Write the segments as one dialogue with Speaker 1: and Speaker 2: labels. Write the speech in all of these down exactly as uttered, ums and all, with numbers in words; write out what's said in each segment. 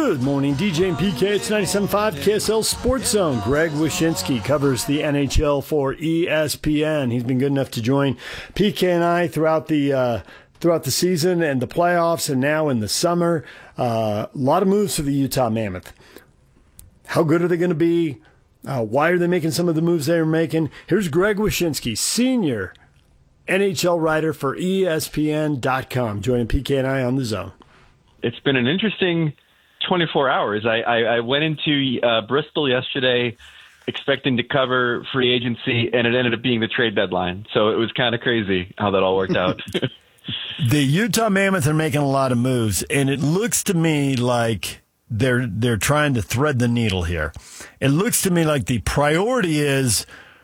Speaker 1: Good morning, D J and P K. It's ninety-seven point five K S L Sports Zone. Greg Wyshynski covers the N H L for E S P N. He's been good enough to join P K and I throughout the uh, throughout the season and the playoffs, and now in the summer. Uh, a lot of moves for the Utah Mammoth. How good are they going to be? Uh, why are they making some of the moves they're making? Here's Greg Wyshynski, senior N H L writer for E S P N dot com, joining P K and I on the Zone.
Speaker 2: It's been an interesting twenty-four hours. I, I, I went into uh, Bristol yesterday expecting to cover free agency, and it ended up being the trade deadline. So it was kind of crazy how that all worked out.
Speaker 1: The Utah Mammoth are making a lot of moves, and it looks to me like they're they're trying to thread the needle here. It looks to me like the priority is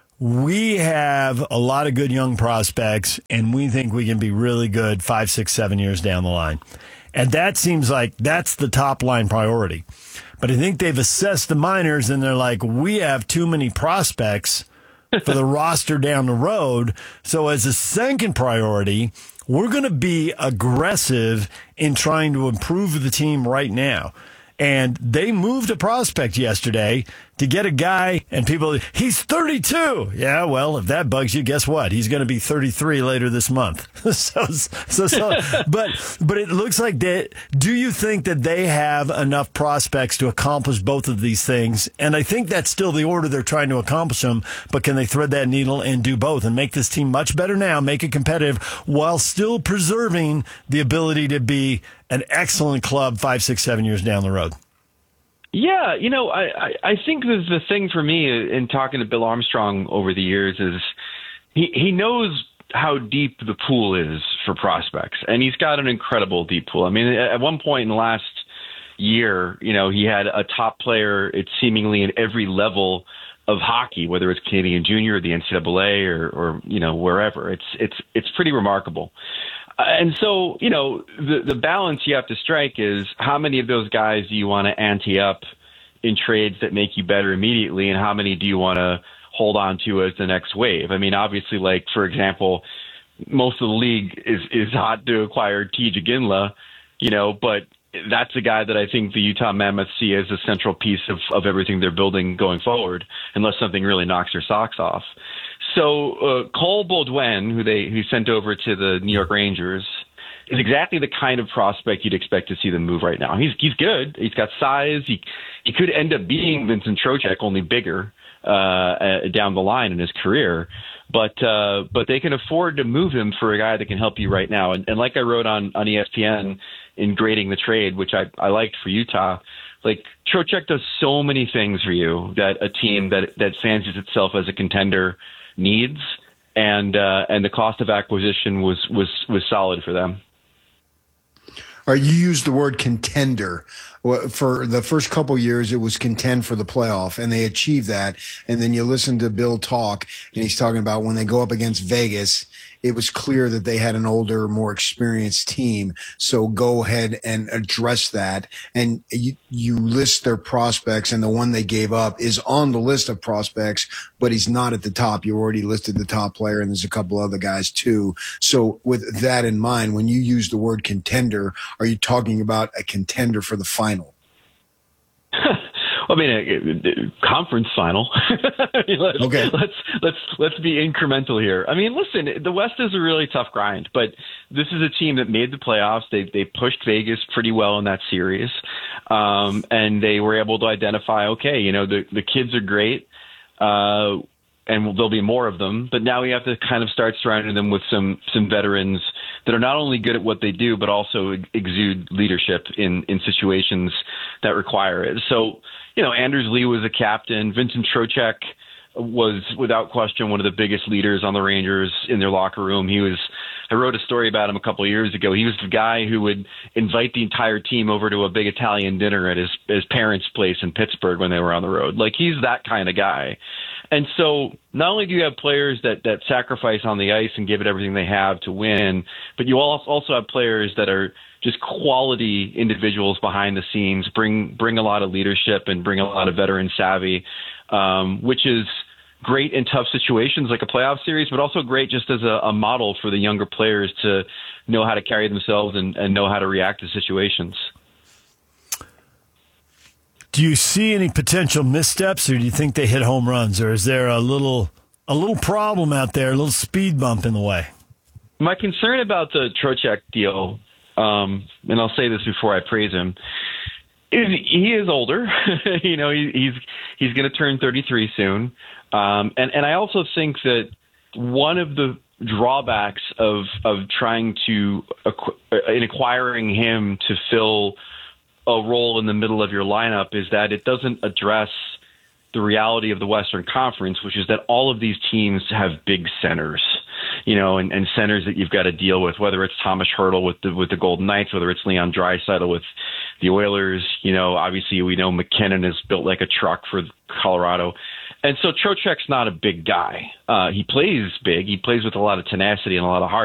Speaker 1: we have a lot of good young prospects, and we think we can be really good five, six, seven years down the line. And that seems like that's the top line priority. But I think they've assessed the minors, and they're like, we have too many prospects for the roster down the road. So as a second priority, we're going to be aggressive in trying to improve the team right now. And they moved a prospect yesterday to get a guy, and people, he's thirty-two. Yeah, well, if that bugs you, guess what? He's going to be thirty-three later this month. so, so, so, but, but it looks like that. Do you think that they have enough prospects to accomplish both of these things? And I think that's still the order they're trying to accomplish them. But can they thread that needle and do both and make this team much better now, make it competitive, while still preserving the ability to be an excellent club five, six, seven years down the road?
Speaker 2: Yeah, you know, I, I, I think the, the thing for me in talking to Bill Armstrong over the years is he, he knows how deep the pool is for prospects, and he's got an incredible deep pool. I mean, at one point in the last year, you know, he had a top player, it's seemingly in every level of hockey, whether it's Canadian Junior or the N C double A or, or you know, wherever. It's it's it's pretty remarkable. And so, you know, the, the balance you have to strike is how many of those guys do you want to ante up in trades that make you better immediately, and how many do you want to hold on to as the next wave? I mean, obviously, like, for example, most of the league is, is hot to acquire T.J. Ginla, you know, but that's a guy that I think the Utah Mammoth see as a central piece of, of everything they're building going forward, unless something really knocks their socks off. So uh, Cole Baudouin, who they who sent over to the New York Rangers, is exactly the kind of prospect you'd expect to see them move right now. He's he's good. He's got size. He he could end up being Vincent Trocheck, only bigger uh, uh, down the line in his career. But uh, but they can afford to move him for a guy that can help you right now. And, and like I wrote on, on E S P N in grading the trade, which I, I liked for Utah, like Trocheck does so many things for you that a team that that fancies itself as a contender needs, and uh, and the cost of acquisition was was was solid for them.
Speaker 3: All right, you used the word contender. For the first couple years, it was contend for the playoff, and they achieved that. And then you listen to Bill talk, and he's talking about when they go up against Vegas, it was clear that they had an older, more experienced team. So go ahead and address that. And you, you list their prospects, and the one they gave up is on the list of prospects, but he's not at the top. You already listed the top player, and there's a couple other guys too. So with that in mind, when you use the word contender, are you talking about a contender for the final?
Speaker 2: I mean, a, a conference final. I mean, let's,
Speaker 3: okay.
Speaker 2: Let's let's let's be incremental here. I mean, listen, the West is a really tough grind, but this is a team that made the playoffs. They they pushed Vegas pretty well in that series, um, and they were able to identify, okay, you know, the the kids are great, uh, and there'll be more of them. But now we have to kind of start surrounding them with some some veterans that are not only good at what they do, but also exude leadership in in situations that require it. So, you know, Anders Lee was a captain. Vincent Trocheck was, without question, one of the biggest leaders on the Rangers in their locker room. He was, I wrote a story about him a couple of years ago. He was the guy who would invite the entire team over to a big Italian dinner at his, his parents' place in Pittsburgh when they were on the road. Like, he's that kind of guy. And so not only do you have players that, that sacrifice on the ice and give it everything they have to win, but you also have players that are just quality individuals behind the scenes, bring bring a lot of leadership and bring a lot of veteran savvy, um, which is great in tough situations like a playoff series, but also great just as a, a model for the younger players to know how to carry themselves and, and know how to react to situations.
Speaker 1: Do you see any potential missteps, or do you think they hit home runs, or is there a little a little problem out there, a little speed bump in the way?
Speaker 2: My concern about the Trocheck deal, um, and I'll say this before I praise him, is he is older. you know, he, he's he's going to turn thirty-three soon, um, and and I also think that one of the drawbacks of of trying to in acquiring him to fill a role in the middle of your lineup is that it doesn't address the reality of the Western Conference, which is that all of these teams have big centers, you know, and, and centers that you've got to deal with, whether it's Thomas Hertl with the with the Golden Knights, whether it's Leon Draisaitl with the Oilers. You know, obviously we know McKinnon is built like a truck for Colorado. And so Trocheck's not a big guy. Uh, he plays big. He plays with a lot of tenacity and a lot of heart.